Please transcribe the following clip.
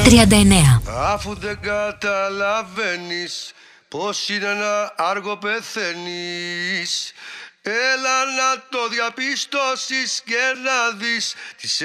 39. Αφού δεν καταλαβαίνεις πως είναι να άργο πεθαίνεις, έλα να το διαπιστώσεις και να δεις τις